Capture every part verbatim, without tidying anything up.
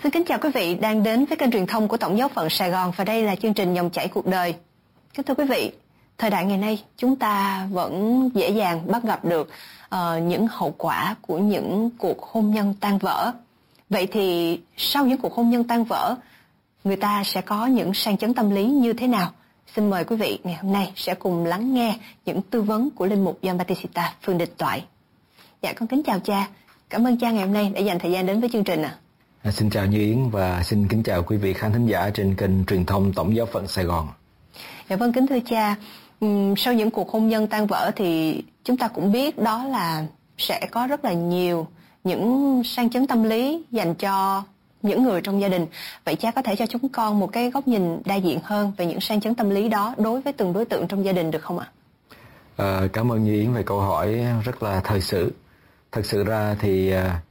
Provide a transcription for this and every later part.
Xin kính chào quý vị đang đến với kênh truyền thông của Tổng giáo phận Sài Gòn và đây là chương trình Dòng chảy cuộc đời. Kính thưa quý vị, thời đại ngày nay chúng ta vẫn dễ dàng bắt gặp được uh, những hậu quả của những cuộc hôn nhân tan vỡ. Vậy thì sau những cuộc hôn nhân tan vỡ, người ta sẽ có những sang chấn tâm lý như thế nào? Xin mời quý vị ngày hôm nay sẽ cùng lắng nghe những tư vấn của Linh mục Gioan Battista Phương Đình Toại. Dạ, con kính chào cha. Cảm ơn cha ngày hôm nay đã dành thời gian đến với chương trình ạ. À. Xin chào Như Yến và xin kính chào quý vị khán thính giả trên kênh truyền thông Tổng giáo phận Sài Gòn. Dạ vâng, kính thưa cha, uhm, sau những cuộc hôn nhân tan vỡ thì chúng ta cũng biết đó là sẽ có rất là nhiều những sang chấn tâm lý dành cho những người trong gia đình. Vậy cha có thể cho chúng con một cái góc nhìn đa diện hơn về những sang chấn tâm lý đó đối với từng đối tượng trong gia đình được không ạ? À, cảm ơn Như Yến về câu hỏi rất là thời sự. Thật sự ra thì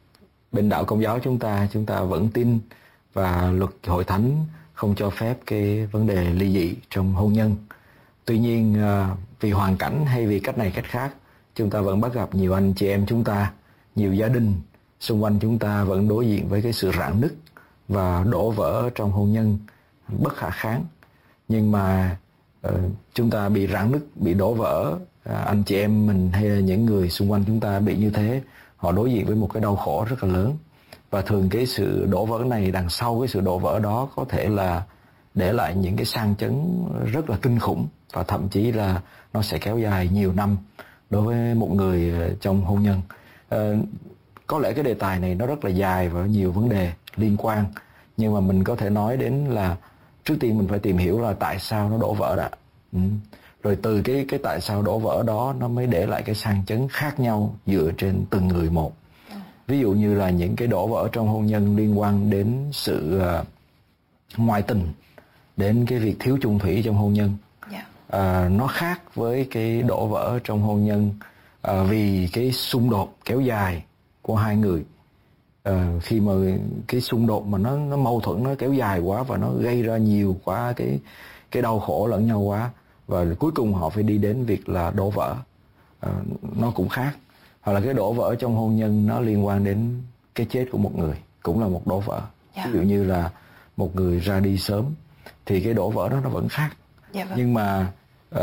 bên đạo Công giáo chúng ta chúng ta vẫn tin và luật hội thánh không cho phép cái vấn đề ly dị trong hôn nhân. Tuy nhiên vì hoàn cảnh hay vì cách này cách khác, chúng ta vẫn bắt gặp nhiều anh chị em chúng ta, nhiều gia đình xung quanh chúng ta vẫn đối diện với cái sự rạn nứt và đổ vỡ trong hôn nhân bất khả kháng. Nhưng mà uh, chúng ta bị rạn nứt, bị đổ vỡ, uh, anh chị em mình hay là những người xung quanh chúng ta bị như thế, họ đối diện với một cái đau khổ rất là lớn. Và thường cái sự đổ vỡ này, đằng sau cái sự đổ vỡ đó có thể là để lại những cái sang chấn rất là kinh khủng, và thậm chí là nó sẽ kéo dài nhiều năm đối với một người trong hôn nhân. Uh, có lẽ cái đề tài này nó rất là dài và nhiều vấn đề liên quan, nhưng mà mình có thể nói đến là trước tiên mình phải tìm hiểu là tại sao nó đổ vỡ đã. Ừ. Rồi từ cái cái tại sao đổ vỡ đó nó mới để lại cái sang chấn khác nhau dựa trên từng người một. Ví dụ như là những cái đổ vỡ trong hôn nhân liên quan đến sự uh, ngoại tình, đến cái việc thiếu chung thủy trong hôn nhân. Yeah. Uh, nó khác với cái đổ vỡ trong hôn nhân uh, vì cái xung đột kéo dài của hai người. Uh, khi mà cái xung đột mà nó nó mâu thuẫn, nó kéo dài quá và nó gây ra nhiều quá cái cái đau khổ lẫn nhau quá, và cuối cùng họ phải đi đến việc là đổ vỡ. Uh, nó cũng khác. Hoặc là cái đổ vỡ trong hôn nhân nó liên quan đến cái chết của một người, cũng là một đổ vỡ. Yeah. Ví dụ như là một người ra đi sớm thì cái đổ vỡ đó nó vẫn khác. Yeah, vâng. Nhưng mà uh,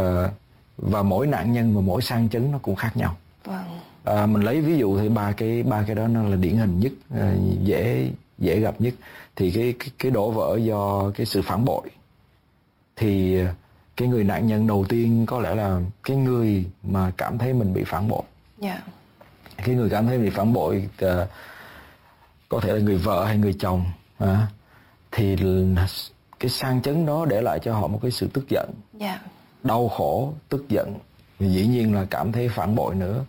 và mỗi nạn nhân và mỗi sang chấn nó cũng khác nhau. Vâng. À, mình lấy ví dụ thì ba cái ba cái đó nó là điển hình nhất, à, dễ dễ gặp nhất. Thì cái, cái cái đổ vỡ do cái sự phản bội, thì cái người nạn nhân đầu tiên có lẽ là cái người mà cảm thấy mình bị phản bội. Yeah. Cái người cảm thấy bị phản bội uh, có thể là người vợ hay người chồng, uh, thì cái sang chấn đó để lại cho họ một cái sự tức giận, yeah. đau khổ, tức giận, dĩ nhiên là cảm thấy phản bội nữa,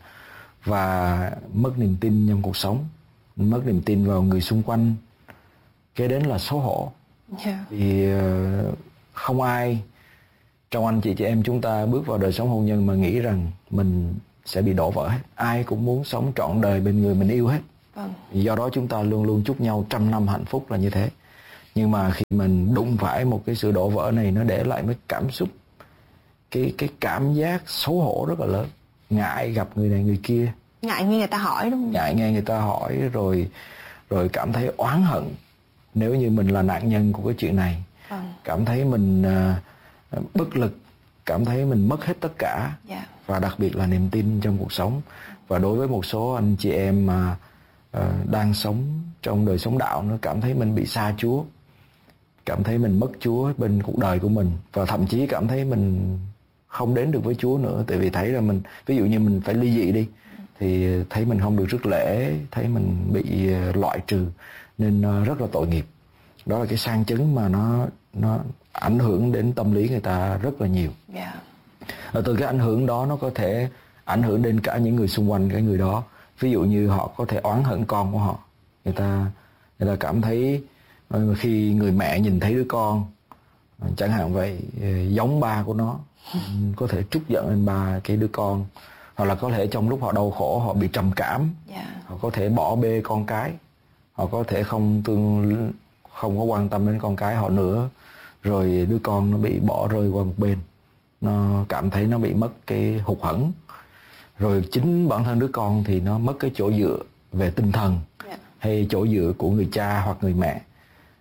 và mất niềm tin trong cuộc sống, mất niềm tin vào người xung quanh, kế đến là xấu hổ. Yeah. Vì uh, không ai trong anh chị chị em chúng ta bước vào đời sống hôn nhân mà nghĩ rằng mình sẽ bị đổ vỡ hết. Ai cũng muốn sống trọn đời bên người mình yêu hết. Vâng. Do đó chúng ta luôn luôn chúc nhau trăm năm hạnh phúc là như thế. Nhưng mà khi mình đụng phải một cái sự đổ vỡ này, nó để lại mấy cảm xúc, cái cái cảm giác xấu hổ rất là lớn, ngại gặp người này người kia, ngại nghe người ta hỏi, đúng không? Ngại nghe người ta hỏi, rồi rồi cảm thấy oán hận nếu như mình là nạn nhân của cái chuyện này. Vâng. Cảm thấy mình uh, bất lực, cảm thấy mình mất hết tất cả. Yeah. Và đặc biệt là niềm tin trong cuộc sống. Và đối với một số anh chị em mà uh, đang sống trong đời sống đạo, nó cảm thấy mình bị xa Chúa, cảm thấy mình mất Chúa bên cuộc đời của mình, và thậm chí cảm thấy mình không đến được với Chúa nữa. Tại vì thấy là mình, ví dụ như mình phải ly dị đi, thì thấy mình không được rước lễ, thấy mình bị loại trừ, nên rất là tội nghiệp. Đó là cái sang chấn mà nó nó ảnh hưởng đến tâm lý người ta rất là nhiều. Yeah. Và từ cái ảnh hưởng đó nó có thể ảnh hưởng đến cả những người xung quanh cái người đó. Ví dụ như họ có thể oán hận con của họ. Người ta người ta cảm thấy khi người mẹ nhìn thấy đứa con chẳng hạn vậy, giống ba của nó, có thể trút giận lên ba cái đứa con. Hoặc là có thể trong lúc họ đau khổ họ bị trầm cảm. Yeah. Họ có thể bỏ bê con cái, họ có thể không tương không có quan tâm đến con cái họ nữa, rồi đứa con nó bị bỏ rơi qua một bên, nó cảm thấy nó bị mất cái hụt hẫng. Rồi chính bản thân đứa con thì nó mất cái chỗ dựa về tinh thần, yeah. hay chỗ dựa của người cha hoặc người mẹ.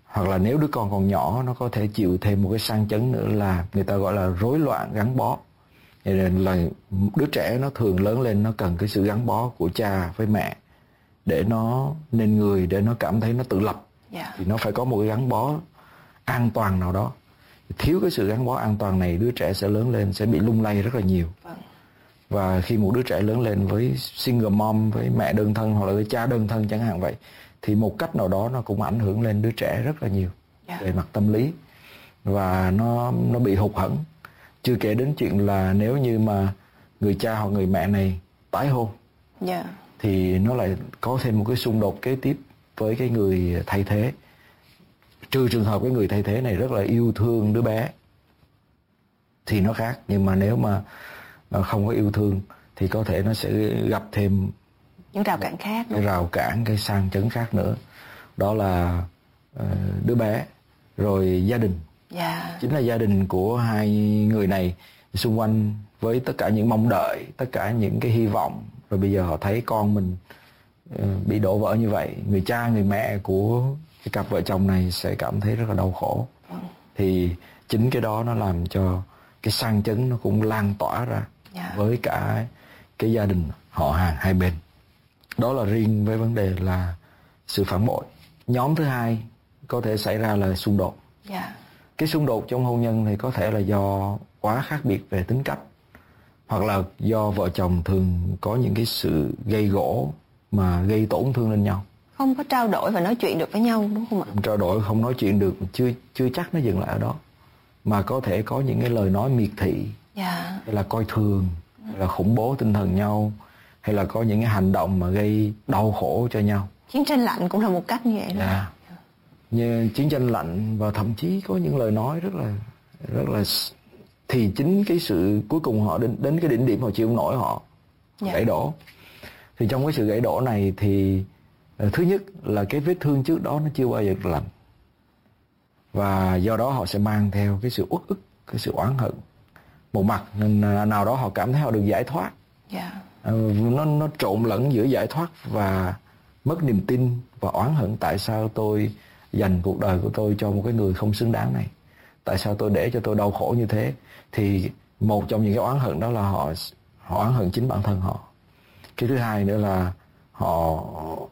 hoặc là nếu đứa con còn nhỏ nó có thể chịu thêm một cái sang chấn nữa là người ta gọi là rối loạn gắn bó. Cho nên là đứa trẻ nó thường lớn lên nó cần cái sự gắn bó của cha với mẹ để nó nên người, để nó cảm thấy nó tự lập. Yeah. Thì nó phải có một cái gắn bó an toàn nào đó. Thiếu cái sự gắn bó an toàn này, đứa trẻ sẽ lớn lên sẽ bị lung lay rất là nhiều. Vâng. Và khi một đứa trẻ lớn lên với single mom, với mẹ đơn thân hoặc là với cha đơn thân chẳng hạn vậy, thì một cách nào đó nó cũng ảnh hưởng lên đứa trẻ rất là nhiều. Yeah. Về mặt tâm lý. Và nó, nó bị hụt hẫng. Chưa kể đến chuyện là nếu như mà người cha hoặc người mẹ này tái hôn, yeah. thì nó lại có thêm một cái xung đột kế tiếp với cái người thay thế. Trừ trường hợp cái người thay thế này rất là yêu thương đứa bé thì nó khác. Nhưng mà nếu mà không có yêu thương thì có thể nó sẽ gặp thêm những rào cản khác, cái rào cản, cái sang chấn khác nữa. Đó là uh, đứa bé, rồi gia đình. Yeah. Chính là gia đình của hai người này xung quanh với tất cả những mong đợi, tất cả những cái hy vọng. Rồi bây giờ họ thấy con mình uh, bị đổ vỡ như vậy. Người cha, người mẹ của cái cặp vợ chồng này sẽ cảm thấy rất là đau khổ. Ừ. Thì chính cái đó nó làm cho cái sang chấn nó cũng lan tỏa ra. Yeah. Với cả cái gia đình họ hàng hai bên. Đó là riêng với vấn đề là sự phản bội. Nhóm thứ hai có thể xảy ra là xung đột. Yeah. Cái xung đột trong hôn nhân thì có thể là do quá khác biệt về tính cách, hoặc là do vợ chồng thường có những cái sự gây gổ mà gây tổn thương lên nhau. Không có trao đổi và nói chuyện được với nhau, đúng không ạ? Không trao đổi, không nói chuyện được, chưa chưa chắc nó dừng lại ở đó. Mà có thể có những cái lời nói miệt thị, yeah. hay là coi thường, hay là khủng bố tinh thần nhau, hay là có những cái hành động mà gây đau khổ cho nhau. Chiến tranh lạnh cũng là một cách như vậy đó. Yeah. Như chiến tranh lạnh, và thậm chí có những lời nói rất là rất là thì chính cái sự cuối cùng họ đến đến cái đỉnh điểm họ chịu không nổi, họ yeah. gãy đổ. Thì trong cái sự gãy đổ này thì uh, thứ nhất là cái vết thương trước đó nó chưa bao giờ được lành, và do đó họ sẽ mang theo cái sự uất ức, cái sự oán hận. Một mặt nên nào đó họ cảm thấy họ được giải thoát. Yeah. Uh, nó nó trộn lẫn giữa giải thoát và mất niềm tin và oán hận. Tại sao tôi dành cuộc đời của tôi cho một cái người không xứng đáng này? Tại sao tôi để cho tôi đau khổ như thế? Thì một trong những cái oán hận đó là họ họ oán hận chính bản thân họ. Cái thứ hai nữa là họ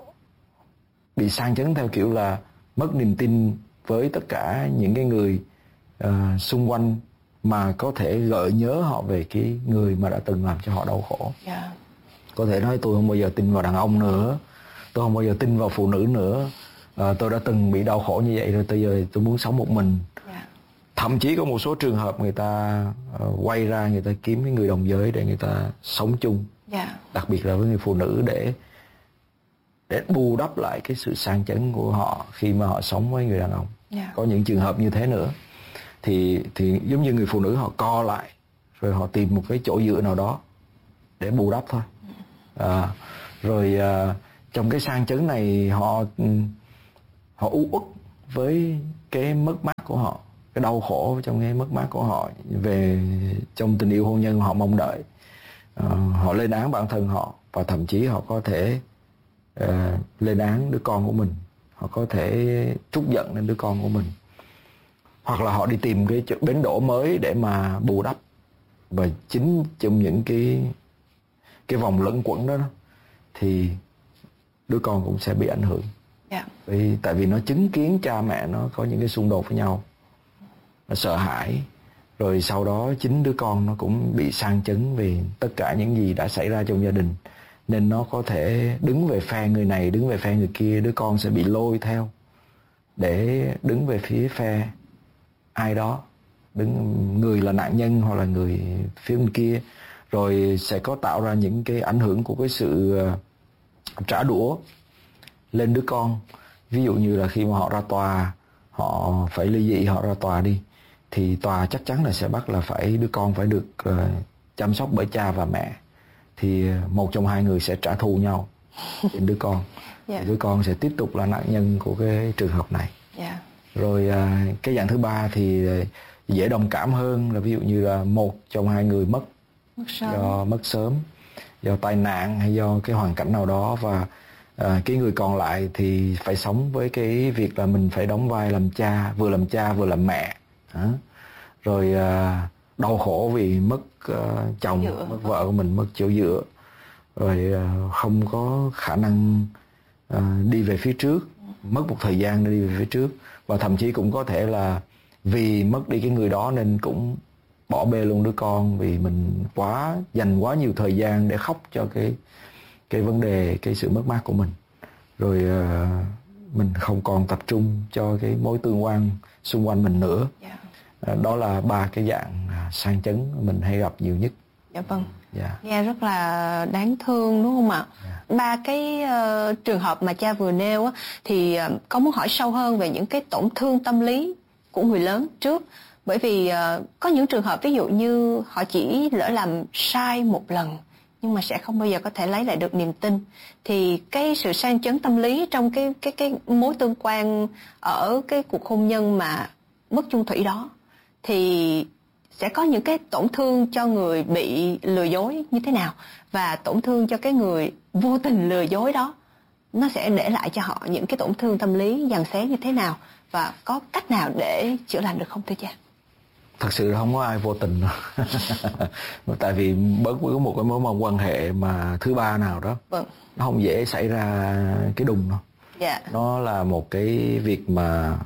bị sang chấn theo kiểu là mất niềm tin với tất cả những cái người uh, xung quanh mà có thể gợi nhớ họ về cái người mà đã từng làm cho họ đau khổ. Yeah. Có thể nói tôi không bao giờ tin vào đàn ông nữa, tôi không bao giờ tin vào phụ nữ nữa, à, tôi đã từng bị đau khổ như vậy rồi, bây giờ tôi muốn sống một mình. Yeah. Thậm chí có một số trường hợp người ta uh, quay ra, người ta kiếm cái người đồng giới để người ta sống chung. Yeah. Đặc biệt là với người phụ nữ, để để bù đắp lại cái sự sang chấn của họ khi mà họ sống với người đàn ông. Yeah. Có những trường hợp như thế nữa. Thì thì giống như người phụ nữ họ co lại, rồi họ tìm một cái chỗ dựa nào đó để bù đắp thôi. À, rồi à, trong cái sang chấn này họ họ u uất với cái mất mát của họ, cái đau khổ trong cái mất mát của họ về trong tình yêu hôn nhân họ mong đợi. À, họ lên án bản thân họ, và thậm chí họ có thể uh, lên án đứa con của mình, họ có thể trút giận lên đứa con của mình, hoặc là họ đi tìm cái bến đỗ mới để mà bù đắp. Và chính trong những cái cái vòng lẫn quẩn đó, đó thì đứa con cũng sẽ bị ảnh hưởng. Yeah. Vì, tại vì nó chứng kiến cha mẹ nó có những cái xung đột với nhau, nó sợ hãi, rồi sau đó chính đứa con nó cũng bị sang chấn vì tất cả những gì đã xảy ra trong gia đình, nên nó có thể đứng về phe người này, đứng về phe người kia. Đứa con sẽ bị lôi theo để đứng về phía phe ai đó, đứng người là nạn nhân hoặc là người phía bên kia. Rồi sẽ có tạo ra những cái ảnh hưởng của cái sự trả đũa lên đứa con. Ví dụ như là khi mà họ ra tòa, họ phải ly dị, họ ra tòa đi, thì tòa chắc chắn là sẽ bắt là phải đứa con phải được uh, chăm sóc bởi cha và mẹ. Thì một trong hai người sẽ trả thù nhau trên đứa con. Yeah. Thì đứa con sẽ tiếp tục là nạn nhân của cái trường hợp này. Yeah. Rồi uh, cái dạng thứ ba thì dễ đồng cảm hơn, là ví dụ như là một trong hai người mất, mất sớm. do mất sớm, do tai nạn hay do cái hoàn cảnh nào đó, và À, cái người còn lại thì phải sống với cái việc là mình phải đóng vai làm cha, vừa làm cha vừa làm mẹ. À, rồi à, đau khổ vì mất à, chồng, dựa. mất vợ của mình, mất chỗ dựa. Rồi à, không có khả năng à, đi về phía trước, mất một thời gian để đi về phía trước. Và thậm chí cũng có thể là vì mất đi cái người đó nên cũng bỏ bê luôn đứa con, vì mình quá dành quá nhiều thời gian để khóc cho cái cái vấn đề, cái sự mất mát của mình. Rồi uh, mình không còn tập trung cho cái mối tương quan xung quanh mình nữa. Yeah. Uh, đó là ba cái dạng uh, sang chấn mình hay gặp nhiều nhất. Dạ vâng. Yeah. Nghe rất là đáng thương đúng không ạ? Yeah. Ba cái uh, trường hợp mà cha vừa nêu á, thì uh, con muốn hỏi sâu hơn về những cái tổn thương tâm lý của người lớn trước. Bởi vì uh, có những trường hợp ví dụ như họ chỉ lỡ làm sai một lần nhưng mà sẽ không bao giờ có thể lấy lại được niềm tin, thì cái sự sang chấn tâm lý trong cái cái cái mối tương quan ở cái cuộc hôn nhân mà mất chung thủy đó thì sẽ có những cái tổn thương cho người bị lừa dối như thế nào, và tổn thương cho cái người vô tình lừa dối đó nó sẽ để lại cho họ những cái tổn thương tâm lý giằng xé như thế nào, và có cách nào để chữa lành được không thưa cha? Thật sự không có ai vô tình đâu. Tại vì bất cứ một cái mối quan hệ mà thứ ba nào đó, vâng, nó không dễ xảy ra cái đùng đâu. Dạ. Nó là một cái việc mà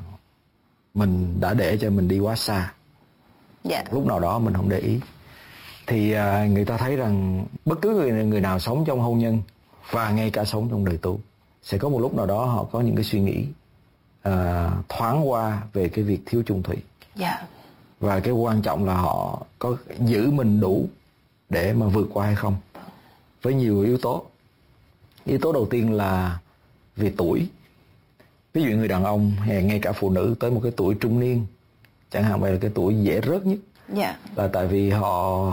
mình đã để cho mình đi quá xa. Dạ. Lúc nào đó mình không để ý. Thì uh, người ta thấy rằng bất cứ người, người nào sống trong hôn nhân và ngay cả sống trong đời tu, sẽ có một lúc nào đó họ có những cái suy nghĩ uh, thoáng qua về cái việc thiếu chung thủy. Dạ. Và cái quan trọng là họ có giữ mình đủ để mà vượt qua hay không, với nhiều yếu tố. Yếu tố đầu tiên là về tuổi. Ví dụ người đàn ông hay ngay cả phụ nữ tới một cái tuổi trung niên, chẳng hạn vậy là cái tuổi dễ rớt nhất. Yeah. Là tại vì họ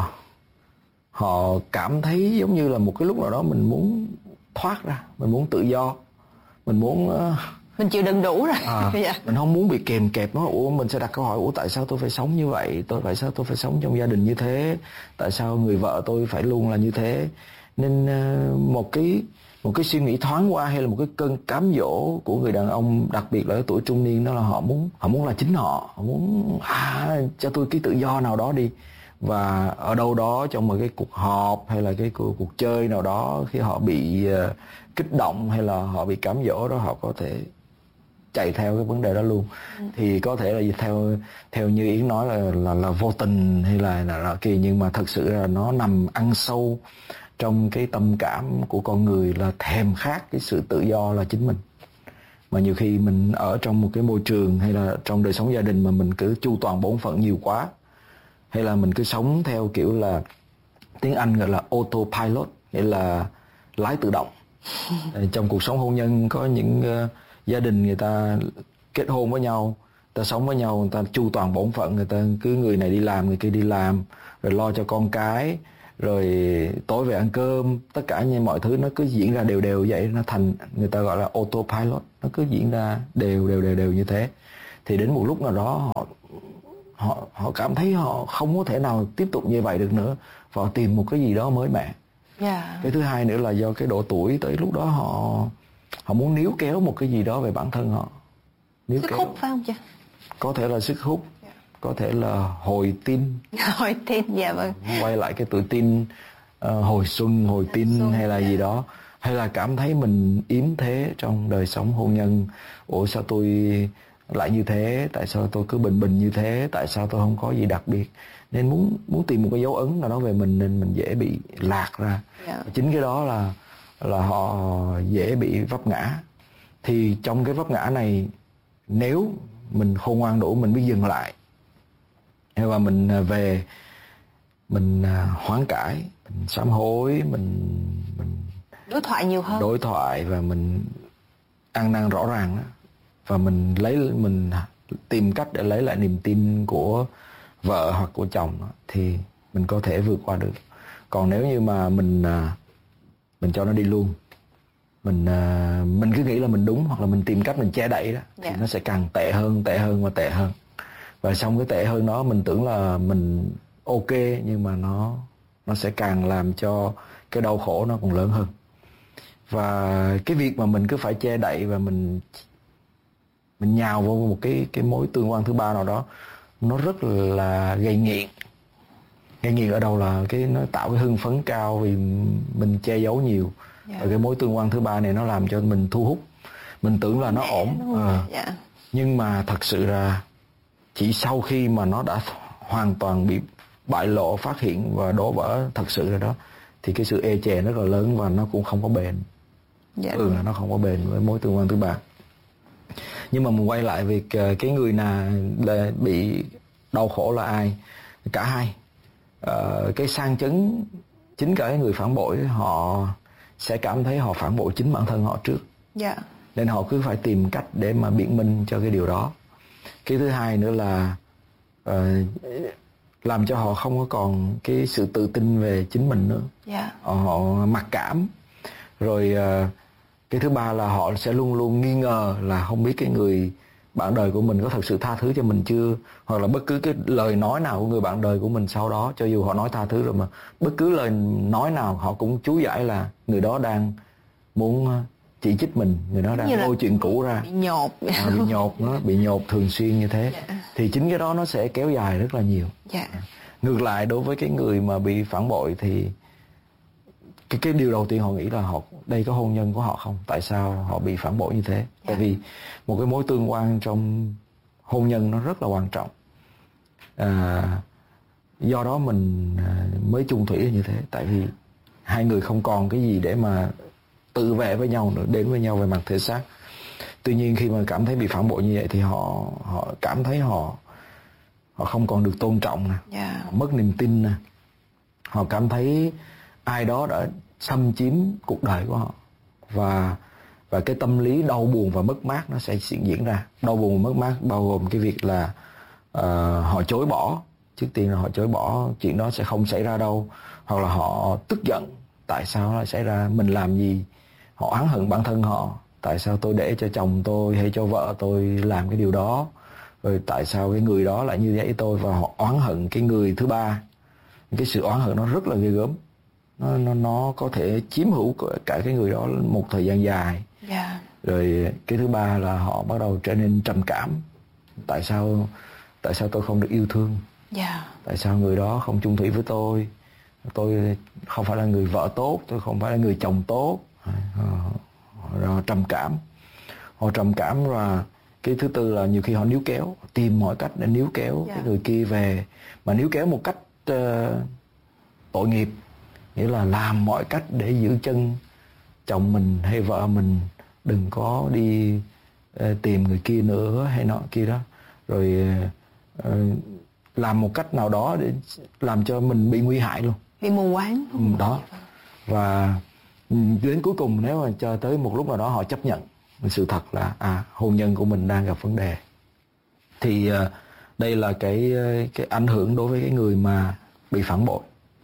họ cảm thấy giống như là một cái lúc nào đó mình muốn thoát ra, mình muốn tự do, mình muốn uh, mình chịu đựng đủ rồi. À, dạ. Mình không muốn bị kèm kẹp nó. Ủa, mình sẽ đặt câu hỏi, ủa tại sao tôi phải sống như vậy? Tôi tại sao tôi phải sống trong gia đình như thế? Tại sao người vợ tôi phải luôn là như thế? Nên uh, một cái một cái suy nghĩ thoáng qua hay là một cái cơn cám dỗ của người đàn ông, đặc biệt là ở tuổi trung niên, đó là họ muốn họ muốn là chính họ, họ muốn à, cho tôi cái tự do nào đó đi. Và ở đâu đó trong một cái cuộc họp hay là cái cuộc, cuộc chơi nào đó, khi họ bị uh, kích động hay là họ bị cám dỗ đó, họ có thể chạy theo cái vấn đề đó luôn. Ừ. Thì có thể là theo theo như Yến nói là là, là vô tình hay là, là, là kỳ, nhưng mà thật sự là nó nằm ăn sâu trong cái tâm cảm của con người, là thèm khát cái sự tự do là chính mình. Mà nhiều khi mình ở trong một cái môi trường hay là trong đời sống gia đình mà mình cứ chu toàn bổn phận nhiều quá, hay là mình cứ sống theo kiểu là tiếng Anh gọi là autopilot, nghĩa là lái tự động. Trong cuộc sống hôn nhân có những uh, gia đình người ta kết hôn với nhau, người ta sống với nhau, người ta chu toàn bổn phận, người ta cứ người này đi làm, người kia đi làm, rồi lo cho con cái, rồi tối về ăn cơm, tất cả như mọi thứ nó cứ diễn ra đều đều vậy, nó thành, người ta gọi là autopilot, nó cứ diễn ra đều đều đều đều như thế. Thì đến một lúc nào đó họ họ họ cảm thấy họ không có thể nào tiếp tục như vậy được nữa, và họ tìm một cái gì đó mới mẻ. Yeah. Cái thứ hai nữa là do cái độ tuổi, tới lúc đó họ họ muốn níu kéo một cái gì đó về bản thân họ. Níu sức kéo. Hút phải không chứ? Có thể là sức hút, yeah. Có thể là hồi tin. Hồi tin, dạ vâng. Quay lại cái tự tin, uh, hồi xuân, hồi tin xuân, hay là yeah. gì đó. Hay là cảm thấy mình yếm thế trong đời sống hôn nhân. Ủa sao tôi lại như thế? Tại sao tôi cứ bình bình như thế? Tại sao tôi không có gì đặc biệt? Nên muốn muốn tìm một cái dấu ấn nào đó về mình, nên mình dễ bị lạc ra. Yeah. Chính cái đó là là họ dễ bị vấp ngã. Thì trong cái vấp ngã này, nếu mình khôn ngoan đủ, mình biết dừng lại, hay là mình về mình hoán cải, mình sám hối, mình mình đối thoại nhiều hơn, đối thoại và mình ăn năn rõ ràng đó, và mình lấy mình tìm cách để lấy lại niềm tin của vợ hoặc của chồng đó, thì mình có thể vượt qua được. Còn nếu như mà mình mình cho nó đi luôn, mình mình cứ nghĩ là mình đúng, hoặc là mình tìm cách mình che đậy đó, thì yeah. nó sẽ càng tệ hơn, tệ hơn và tệ hơn. Và xong cái tệ hơn đó, mình tưởng là mình ok, nhưng mà nó nó sẽ càng làm cho cái đau khổ nó còn lớn hơn. Và cái việc mà mình cứ phải che đậy và mình mình nhào vào một cái cái mối tương quan thứ ba nào đó, nó rất là gây nghiện. Gây nghiện ở đâu là cái nó tạo cái hưng phấn cao vì mình che giấu nhiều. Yeah. Và cái mối tương quan thứ ba này nó làm cho mình thu hút. Mình tưởng là nó Mẹ, ổn. À. Yeah. Nhưng mà thật sự là chỉ sau khi mà nó đã hoàn toàn bị bại lộ, phát hiện và đổ vỡ thật sự rồi đó, thì cái sự ê chề rất là lớn và nó cũng không có bền. Yeah. Ừ, là nó không có bền với mối tương quan thứ ba. Nhưng mà mình quay lại việc cái người nào là bị đau khổ là ai? Cả hai. Ờ, cái sang chấn, chính cả cái người phản bội họ sẽ cảm thấy họ phản bội chính bản thân họ trước. Yeah. Nên họ cứ phải tìm cách để mà biện minh cho cái điều đó. Cái thứ hai nữa là uh, làm cho họ không có còn cái sự tự tin về chính mình nữa. Yeah. Họ, họ mặc cảm. Rồi uh, cái thứ ba là họ sẽ luôn luôn nghi ngờ là không biết cái người bạn đời của mình có thật sự tha thứ cho mình chưa, hoặc là bất cứ cái lời nói nào của người bạn đời của mình sau đó, cho dù họ nói tha thứ rồi mà bất cứ lời nói nào họ cũng chú giải là người đó đang muốn chỉ trích mình, người đó đang lôi chuyện cũ ra, bị nhột, à, bị nhột nó bị nhột thường xuyên như thế. Yeah. Thì chính cái đó nó sẽ kéo dài rất là nhiều. Yeah. Ngược lại đối với cái người mà bị phản bội thì cái cái điều đầu tiên họ nghĩ là họ đây có hôn nhân của họ không, tại sao họ bị phản bội như thế. Yeah. Tại vì một cái mối tương quan trong hôn nhân nó rất là quan trọng, à, do đó mình mới chung thủy như thế. Tại vì hai người không còn cái gì để mà tự vệ với nhau nữa, đến với nhau về mặt thể xác. Tuy nhiên khi mà cảm thấy bị phản bội như vậy thì họ họ cảm thấy họ họ không còn được tôn trọng nè, yeah. Họ mất niềm tin nè, họ cảm thấy ai đó đã xâm chiếm cuộc đời của họ, và và cái tâm lý đau buồn và mất mát nó sẽ diễn ra. Đau buồn và mất mát bao gồm cái việc là uh, họ chối bỏ. Trước tiên là họ chối bỏ chuyện đó sẽ không xảy ra đâu, hoặc là họ tức giận tại sao nó lại xảy ra, mình làm gì. Họ oán hận bản thân họ, tại sao tôi để cho chồng tôi hay cho vợ tôi làm cái điều đó, rồi tại sao cái người đó lại như vậy tôi, và họ oán hận cái người thứ ba. Cái sự oán hận nó rất là ghê gớm, nó nó nó có thể chiếm hữu cả cái người đó một thời gian dài. Yeah. Rồi cái thứ ba là họ bắt đầu trở nên trầm cảm. Tại sao tại sao tôi không được yêu thương? Yeah. Tại sao người đó không chung thủy với tôi? Tôi không phải là người vợ tốt, tôi không phải là người chồng tốt. Rồi trầm cảm. Họ trầm cảm. Và cái thứ tư là nhiều khi họ níu kéo, tìm mọi cách để níu kéo yeah. cái người kia về, mà níu kéo một cách uh, tội nghiệp, nghĩa là làm mọi cách để giữ chân chồng mình hay vợ mình đừng có đi uh, tìm người kia nữa hay nọ kia đó, rồi uh, làm một cách nào đó để làm cho mình bị nguy hại luôn, bị mù quáng. Ừ, đó. Và đến cuối cùng nếu mà cho tới một lúc nào đó họ chấp nhận sự thật là à hôn nhân của mình đang gặp vấn đề, thì uh, đây là cái cái ảnh hưởng đối với cái người mà bị phản bội.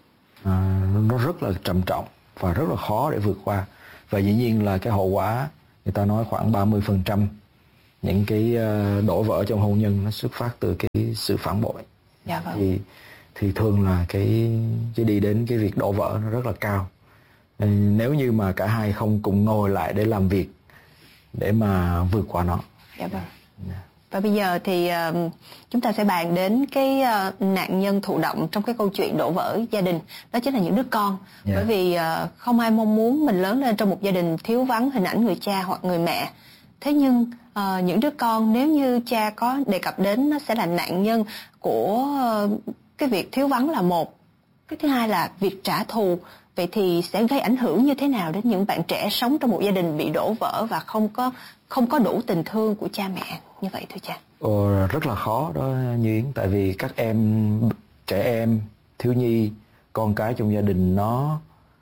À, nó rất là trầm trọng và rất là khó để vượt qua. Và dĩ nhiên là cái hậu quả, người ta nói khoảng ba mươi phần trăm những cái uh, đổ vỡ trong hôn nhân nó xuất phát từ cái sự phản bội. Dạ vâng. Thì thì thường là cái cái đi đến cái việc đổ vỡ nó rất là cao. Nếu như mà cả hai không cùng ngồi lại để làm việc để mà vượt qua nó. Dạ vâng. Yeah. Và bây giờ thì uh, chúng ta sẽ bàn đến cái uh, nạn nhân thụ động trong cái câu chuyện đổ vỡ gia đình, đó chính là những đứa con. Yeah. Bởi vì uh, không ai mong muốn mình lớn lên trong một gia đình thiếu vắng hình ảnh người cha hoặc người mẹ. Thế nhưng uh, những đứa con, nếu như cha có đề cập đến, nó sẽ là nạn nhân của uh, cái việc thiếu vắng là một. Cái thứ hai là việc trả thù. Vậy thì sẽ gây ảnh hưởng như thế nào đến những bạn trẻ sống trong một gia đình bị đổ vỡ và không có không có đủ tình thương của cha mẹ như vậy thưa cha? Ồ, rất là khó đó Như Yến, tại vì các em trẻ em, thiếu nhi, con cái trong gia đình nó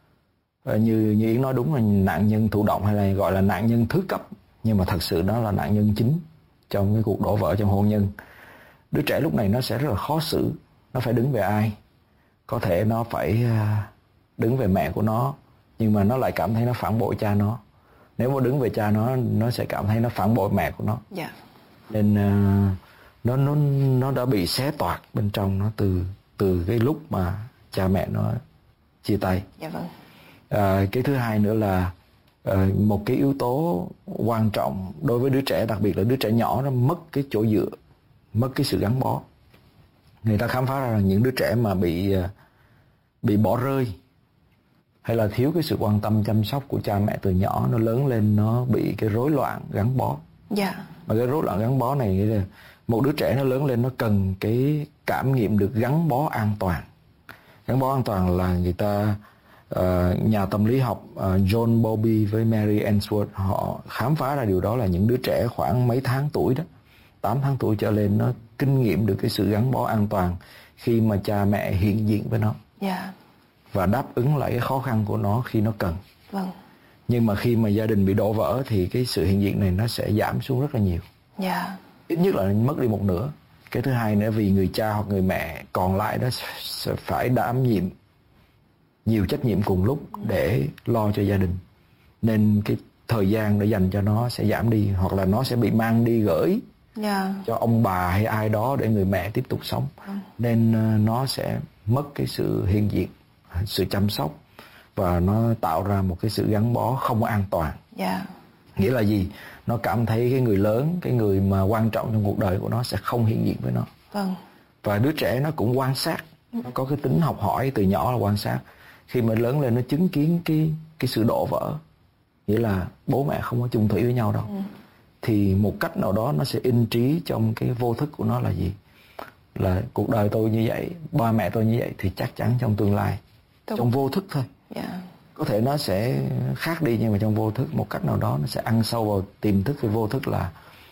như như Yến nói đúng là nạn nhân thụ động, hay là gọi là nạn nhân thứ cấp, nhưng mà thật sự nó là nạn nhân chính trong cái cuộc đổ vỡ trong hôn nhân. Đứa trẻ lúc này nó sẽ rất là khó xử, nó phải đứng về ai? Có thể nó phải đứng về mẹ của nó, nhưng mà nó lại cảm thấy nó phản bội cha nó. Nếu mà đứng về cha nó, nó sẽ cảm thấy nó phản bội mẹ của nó. Yeah. Nên uh, nó nó nó đã bị xé toạc bên trong nó từ từ cái lúc mà cha mẹ nó chia tay. Dạ vâng. Uh, cái thứ hai nữa là uh, một cái yếu tố quan trọng đối với đứa trẻ, đặc biệt là đứa trẻ nhỏ, nó mất cái chỗ dựa, mất cái sự gắn bó. Người ta khám phá ra là những đứa trẻ mà bị uh, bị bỏ rơi hay là thiếu cái sự quan tâm chăm sóc của cha mẹ từ nhỏ, nó lớn lên nó bị cái rối loạn gắn bó. Dạ. Yeah. Mà cái rối loạn gắn bó này nghĩa là một đứa trẻ nó lớn lên nó cần cái cảm nghiệm được gắn bó an toàn. Gắn bó an toàn là người ta uh, nhà tâm lý học uh, John Bowlby với Mary Ainsworth họ khám phá ra điều đó, là những đứa trẻ khoảng mấy tháng tuổi đó, tám tháng tuổi trở lên, nó kinh nghiệm được cái sự gắn bó an toàn khi mà cha mẹ hiện diện với nó. Dạ. Yeah. Và đáp ứng lại cái khó khăn của nó khi nó cần. Vâng. Nhưng mà khi mà gia đình bị đổ vỡ thì cái sự hiện diện này nó sẽ giảm xuống rất là nhiều. Dạ. Yeah. Ít nhất là mất đi một nửa. Cái thứ hai nữa, vì người cha hoặc người mẹ còn lại đó sẽ phải đảm nhiệm nhiều trách nhiệm cùng lúc để lo cho gia đình, nên cái thời gian để dành cho nó sẽ giảm đi, hoặc là nó sẽ bị mang đi gửi yeah. cho ông bà hay ai đó để người mẹ tiếp tục sống. ừ. Nên nó sẽ mất cái sự hiện diện, sự chăm sóc, và nó tạo ra một cái sự gắn bó không an toàn. yeah. Nghĩa là gì? Nó cảm thấy cái người lớn, cái người mà quan trọng trong cuộc đời của nó sẽ không hiện diện với nó. Vâng. Và đứa trẻ nó cũng quan sát, nó có cái tính học hỏi từ nhỏ là quan sát. Khi mà lớn lên nó chứng kiến cái cái sự đổ vỡ, nghĩa là bố mẹ không có chung thủy với nhau đâu, ừ. thì một cách nào đó nó sẽ in trí trong cái vô thức của nó là gì? Là cuộc đời tôi như vậy, ba mẹ tôi như vậy, thì chắc chắn trong tương lai, Đúng. trong vô thức thôi. yeah. Có thể nó sẽ khác đi, nhưng mà trong vô thức một cách nào đó nó sẽ ăn sâu vào tiềm thức, cái vô thức là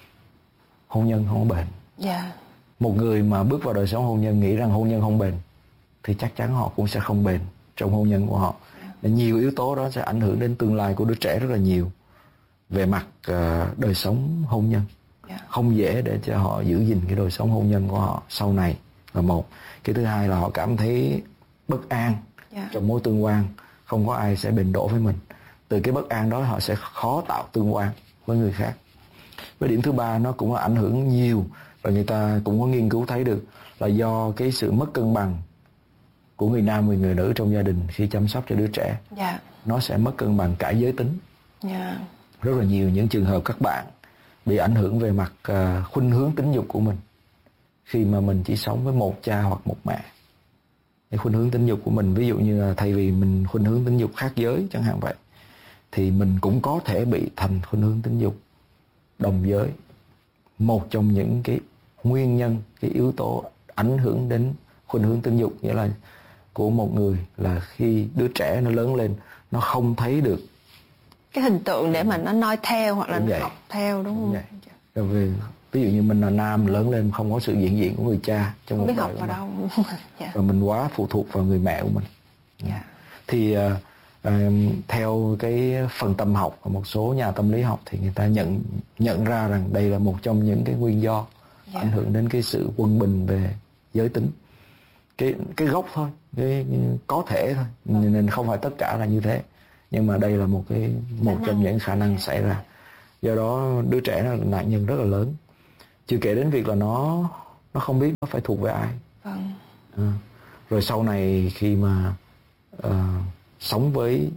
hôn nhân không có bền. yeah. Một người mà bước vào đời sống hôn nhân nghĩ rằng hôn nhân không bền thì chắc chắn họ cũng sẽ không bền trong hôn nhân của họ. Nên nhiều yếu tố đó sẽ ảnh hưởng đến tương lai của đứa trẻ rất là nhiều về mặt uh, đời sống hôn nhân. yeah. Không dễ để cho họ giữ gìn cái đời sống hôn nhân của họ sau này là một. Cái thứ hai là họ cảm thấy bất an yeah. trong mối tương quan, không có ai sẽ bền đổ với mình. Từ cái bất an đó họ sẽ khó tạo tương quan với người khác. Với điểm thứ ba, nó cũng là ảnh hưởng nhiều, và người ta cũng có nghiên cứu thấy được là do cái sự mất cân bằng của người nam và người nữ trong gia đình khi chăm sóc cho đứa trẻ. yeah. Nó sẽ mất cân bằng cả giới tính. yeah. Rất là nhiều những trường hợp các bạn bị ảnh hưởng về mặt uh, khuynh hướng tính dục của mình khi mà mình chỉ sống với một cha hoặc một mẹ. Cái khuynh hướng tính dục của mình, ví dụ như là thay vì mình khuynh hướng tính dục khác giới chẳng hạn vậy, thì mình cũng có thể bị thành khuynh hướng tính dục đồng giới. Một trong những cái nguyên nhân, cái yếu tố ảnh hưởng đến khuynh hướng tính dục nghĩa là của một người là khi đứa trẻ nó lớn lên, nó không thấy được cái hình tượng để mà nó noi theo hoặc là nó học theo, đúng không? Rồi về, ví dụ như mình là nam, lớn lên không có sự hiện diện của người cha trong không một biết đời học vào đâu. yeah. Và mình quá phụ thuộc vào người mẹ của mình. yeah. Thì uh, uh, theo cái phần tâm học và một số nhà tâm lý học thì người ta nhận nhận ra rằng đây là một trong những cái nguyên do yeah. ảnh hưởng đến cái sự quân bình về giới tính. Cái cái gốc thôi, cái có thể thôi, vâng. nên không phải tất cả là như thế, nhưng mà đây là một cái một khả trong những khả năng xảy ra. Do đó đứa trẻ là nạn nhân rất là lớn, chưa kể đến việc là nó nó không biết nó phải thuộc về ai. vâng. à, rồi sau này khi mà uh, sống với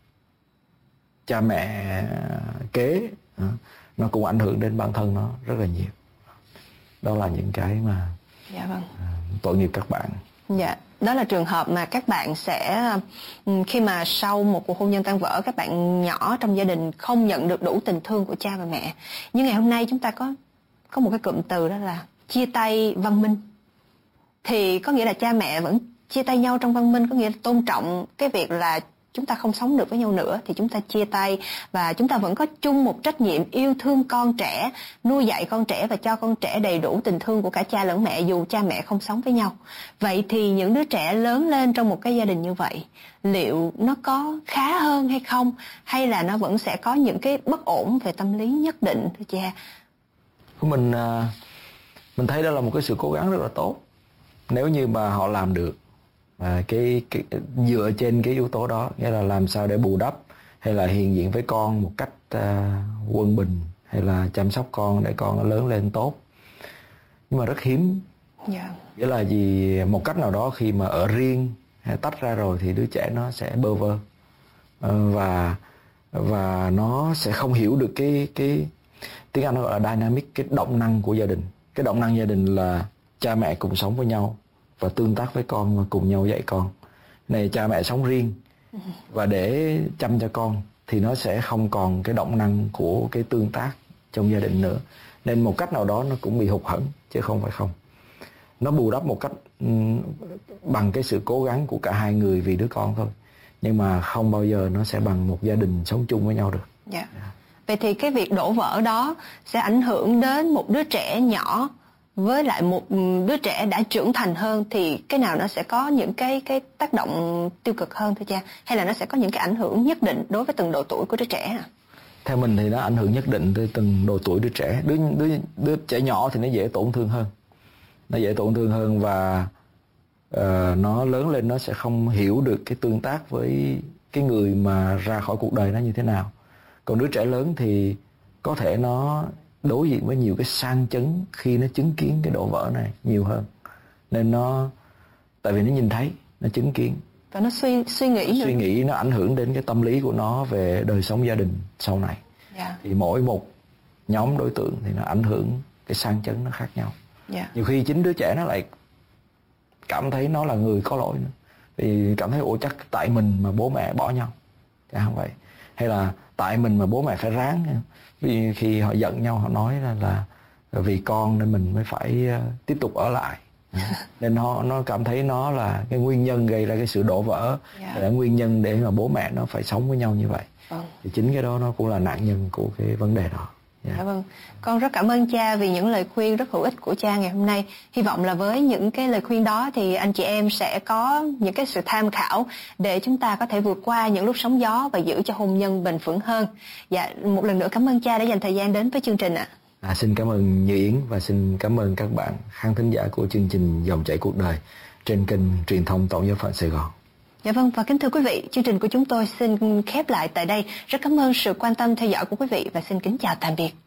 cha mẹ kế, uh, nó cũng ảnh hưởng đến bản thân nó rất là nhiều. Đó là những cái mà dạ vâng. uh, tội nghiệp các bạn. Dạ, đó là trường hợp mà các bạn sẽ, khi mà sau một cuộc hôn nhân tan vỡ, các bạn nhỏ trong gia đình không nhận được đủ tình thương của cha và mẹ. Nhưng ngày hôm nay chúng ta có có một cái cụm từ, đó là chia tay văn minh. Thì có nghĩa là cha mẹ vẫn chia tay nhau trong văn minh, có nghĩa là tôn trọng cái việc là chúng ta không sống được với nhau nữa thì chúng ta chia tay, và chúng ta vẫn có chung một trách nhiệm yêu thương con trẻ, nuôi dạy con trẻ và cho con trẻ đầy đủ tình thương của cả cha lẫn mẹ dù cha mẹ không sống với nhau. Vậy thì những đứa trẻ lớn lên trong một cái gia đình như vậy, liệu nó có khá hơn hay không, hay là nó vẫn sẽ có những cái bất ổn về tâm lý nhất định thưa cha? Mình mình thấy đó là một cái sự cố gắng rất là tốt nếu như mà họ làm được. À, cái, cái dựa trên cái yếu tố đó, nghĩa là làm sao để bù đắp hay là hiện diện với con một cách uh, quân bình, hay là chăm sóc con để con nó lớn lên tốt. Nhưng mà rất hiếm. yeah. Nghĩa là gì, một cách nào đó khi mà ở riêng hay tách ra rồi thì đứa trẻ nó sẽ bơ vơ, uh, và và nó sẽ không hiểu được cái cái tiếng Anh nó gọi là dynamic, cái động năng của gia đình. Cái động năng gia đình là cha mẹ cùng sống với nhau và tương tác với con và cùng nhau dạy con. Này cha mẹ sống riêng và để chăm cho con thì nó sẽ không còn cái động năng của cái tương tác trong gia đình nữa. Nên một cách nào đó nó cũng bị hụt hẫng chứ không phải không. Nó bù đắp một cách um, bằng cái sự cố gắng của cả hai người vì đứa con thôi. Nhưng mà không bao giờ nó sẽ bằng một gia đình sống chung với nhau được. Yeah. Yeah. Vậy thì cái việc đổ vỡ đó sẽ ảnh hưởng đến một đứa trẻ nhỏ với lại một đứa trẻ đã trưởng thành hơn, thì cái nào nó sẽ có những cái cái tác động tiêu cực hơn thưa cha, hay là nó sẽ có những cái ảnh hưởng nhất định đối với từng độ tuổi của đứa trẻ à? Theo mình thì nó ảnh hưởng nhất định tới từng độ tuổi đứa trẻ. Đứa đứa đứa trẻ nhỏ thì nó dễ tổn thương hơn. Nó dễ tổn thương hơn và uh, nó lớn lên nó sẽ không hiểu được cái tương tác với cái người mà ra khỏi cuộc đời nó như thế nào. Còn đứa trẻ lớn thì có thể nó đối diện với nhiều cái sang chấn khi nó chứng kiến cái đổ vỡ này nhiều hơn. Nên nó, tại vì nó nhìn thấy, nó chứng kiến. Và nó suy, suy nghĩ Suy nữa. nghĩ nó ảnh hưởng đến cái tâm lý của nó về đời sống gia đình sau này. Yeah. Thì mỗi một nhóm đối tượng thì nó ảnh hưởng cái sang chấn nó khác nhau. Yeah. Nhiều khi chính đứa trẻ nó lại cảm thấy nó là người có lỗi nữa. Vì cảm thấy ủa chắc tại mình mà bố mẹ bỏ nhau. Chứ không vậy. Hay là tại mình mà bố mẹ phải ráng. Vì khi họ giận nhau họ nói là, là vì con nên mình mới phải uh, tiếp tục ở lại. Nên nó nó cảm thấy nó là cái nguyên nhân gây ra cái sự đổ vỡ. Yeah. Là nguyên nhân để mà bố mẹ nó phải sống với nhau như vậy. Vâng. Thì chính cái đó nó cũng là nạn nhân của cái vấn đề đó. Yeah. Dạ vâng. Con rất cảm ơn cha vì những lời khuyên rất hữu ích của cha ngày hôm nay. Hy vọng là với những cái lời khuyên đó thì anh chị em sẽ có những cái sự tham khảo để chúng ta có thể vượt qua những lúc sóng gió và giữ cho hôn nhân bền vững hơn. Dạ, một lần nữa cảm ơn cha đã dành thời gian đến với chương trình ạ. À, xin cảm ơn Như Yến và xin cảm ơn các bạn khán thính giả của chương trình Dòng chảy cuộc đời trên kênh truyền thông Tổng giáo phận Sài Gòn. Dạ vâng, và kính thưa quý vị, chương trình của chúng tôi xin khép lại tại đây. Rất cảm ơn sự quan tâm theo dõi của quý vị và xin kính chào tạm biệt.